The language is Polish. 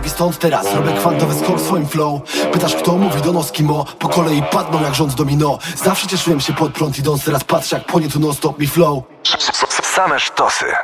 drogi stąd teraz robię kwantowy skok w swoim flow. Pytasz kto mówi do nos kimo, po kolei padną jak rząd domino. Zawsze cieszyłem się pod prąd idąc, teraz patrzę jak płonie tu non stop mi flow. Same sztosy.